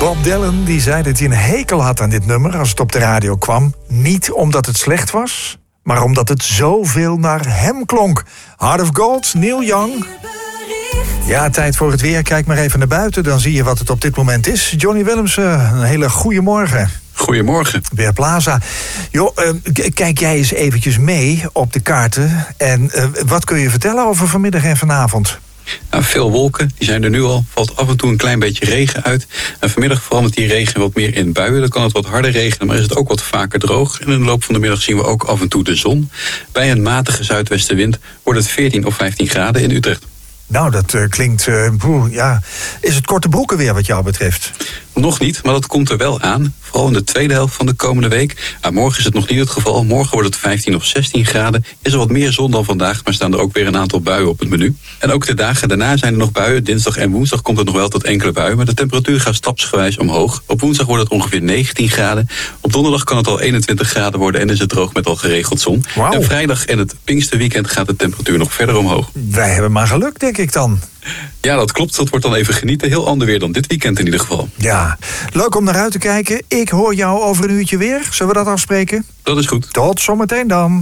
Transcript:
Bob Dylan die zei dat hij een hekel had aan dit nummer als het op de radio kwam. Niet omdat het slecht was, maar omdat het zoveel naar hem klonk. Heart of Gold, Neil Young. Ja, tijd voor het weer. Kijk maar even naar buiten, dan zie je wat het op dit moment is. Johnny Willemsen, een hele goede morgen. Goedemorgen. Weerplaza. Joh, kijk jij eens eventjes mee op de kaarten. En wat kun je vertellen over vanmiddag en vanavond? Nou, veel wolken, die zijn er nu al. Valt af en toe een klein beetje regen uit. En vanmiddag verandert die regen wat meer in buien. Dan kan het wat harder regenen, maar is het ook wat vaker droog. En in de loop van de middag zien we ook af en toe de zon. Bij een matige zuidwestenwind wordt het 14 of 15 graden in Utrecht. Nou, dat klinkt... ja. Is het korte broeken weer wat jou betreft? Nog niet, maar dat komt er wel aan. Vooral in de tweede helft van de komende week. Morgen is het nog niet het geval. Morgen wordt het 15 of 16 graden. Is er wat meer zon dan vandaag, maar staan er ook weer een aantal buien op het menu. En ook de dagen daarna zijn er nog buien. Dinsdag en woensdag komt het nog wel tot enkele buien. Maar de temperatuur gaat stapsgewijs omhoog. Op woensdag wordt het ongeveer 19 graden. Op donderdag kan het al 21 graden worden en is het droog met al geregeld zon. Wow. En vrijdag en het Pinksterweekend gaat de temperatuur nog verder omhoog. Wij hebben maar geluk, denk ik dan. Ja, dat klopt. Dat wordt dan even genieten. Heel ander weer dan dit weekend in ieder geval. Ja, leuk om naar uit te kijken. Ik hoor jou over een uurtje weer. Zullen we dat afspreken? Dat is goed. Tot zometeen dan.